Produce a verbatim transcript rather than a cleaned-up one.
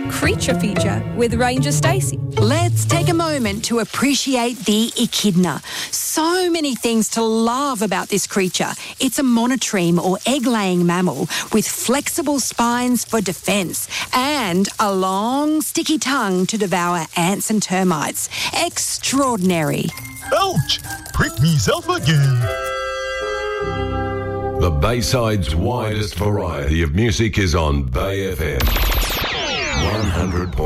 Creature Feature with Ranger Stacey. Let's take a moment to appreciate the echidna. So many things to love about this creature. It's a monotreme or egg-laying mammal with flexible spines for defence and a long, sticky tongue to devour ants and termites. Extraordinary. Ouch! Prick meself again. The Bayside's widest variety of music is on Bay F M. one hundred point